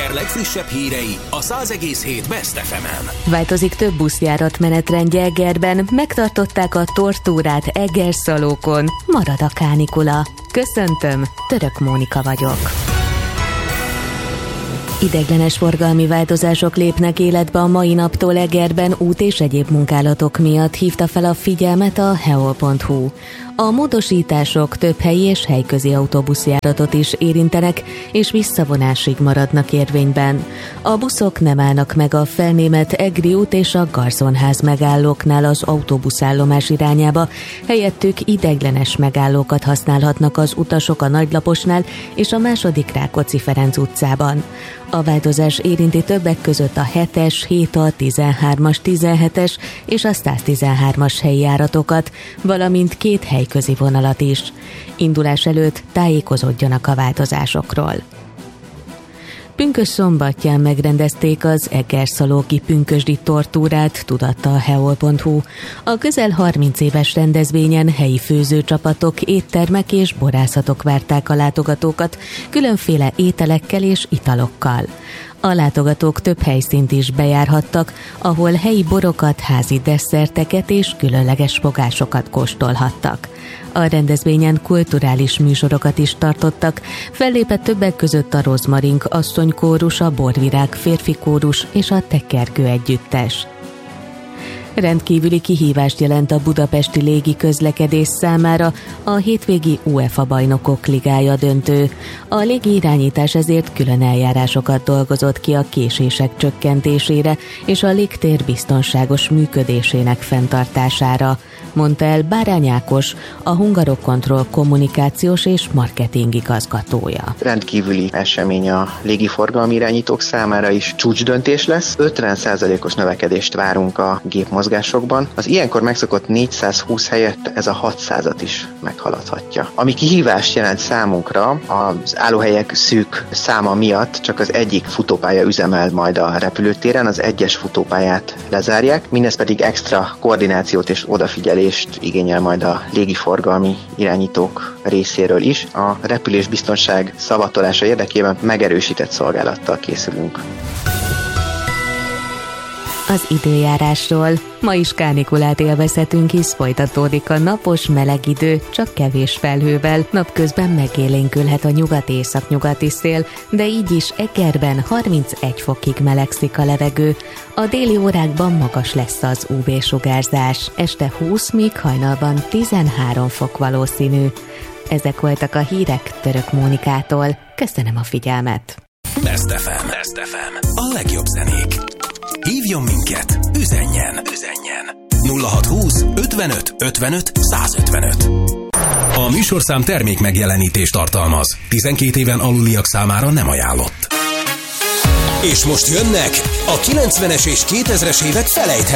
Eger legfrissebb hírei a 100,7 Best FM-en. Változik több buszjárat menetrendje Egerben, megtartották a tortúrát Egerszalókon, marad a kánikula. Köszöntöm, Török Mónika vagyok. Ideiglenes forgalmi változások lépnek életbe a mai naptól Egerben út és egyéb munkálatok miatt, hívta fel a figyelmet a heol.hu. A módosítások több helyi és helyközi autóbuszjáratot is érintenek, és visszavonásig maradnak érvényben. A buszok nem állnak meg a Felnémet Egri út és a Garzonház megállóknál az autóbuszállomás irányába, helyettük ideiglenes megállókat használhatnak az utasok a Nagylaposnál és a II. Rákóczi Ferenc utcában. A változás érinti többek között a 7-es, 7A, 13-as, 17-es és a 113-as helyi járatokat, valamint két helyközi vonalat is. Indulás előtt tájékozódjanak a változásokról. Pünkösd-szombatján megrendezték az egerszalóki pünkösdi tortúrát, tudatta a heol.hu. A közel 30 éves rendezvényen helyi főzőcsapatok, éttermek és borászatok várták a látogatókat, különféle ételekkel és italokkal. A látogatók több helyszínt is bejárhattak, ahol helyi borokat, házi desszerteket és különleges fogásokat kóstolhattak. A rendezvényen kulturális műsorokat is tartottak, fellépett többek között a Rozmarink asszonykórus, a Borvirág férfikórus és a Tekergő együttes. Rendkívüli kihívást jelent a budapesti légi közlekedés számára a hétvégi UEFA bajnokok ligája döntő. A légi irányítás ezért külön eljárásokat dolgozott ki a késések csökkentésére és a légtér biztonságos működésének fenntartására, mondta el Bárány Ákos, a Hungarocontrol kommunikációs és marketing igazgatója. Rendkívüli esemény a légiforgalmi irányítók számára is, csúcsdöntés lesz. 50%-os növekedést várunk a gépmozgásokban. Az ilyenkor megszokott 420 helyett ez a 600-at is meghaladhatja. Ami kihívást jelent számunkra, az állóhelyek szűk száma miatt csak az egyik futópálya üzemel majd a repülőtéren, az egyes futópályát lezárják, mindez pedig extra koordinációt és odafigyelést igényel majd a légiforgalmi irányítók részéről is. A repülésbiztonság szavatolása érdekében megerősített szolgálattal készülünk. Az időjárásról. Ma is kánikulát élvezhetünk, hisz folytatódik a napos, meleg idő, csak kevés felhővel. Napközben megélénkülhet a nyugat-északnyugati szél, de így is Egerben 31 fokig melegszik a levegő. A déli órákban magas lesz az UV-sugárzás. Este 20, míg hajnalban 13 fok valószínű. Ezek voltak a hírek Török Mónikától. Köszönöm a figyelmet! Best FM. Best FM. A legjobb zenék. Hívjon minket, üzenjen 0620 55 55 155. A műsorszám termék megjelenítést tartalmaz. 12 éven aluliak számára nem ajánlott. És most jönnek a 90-es és 2000-es évek felejthetetlen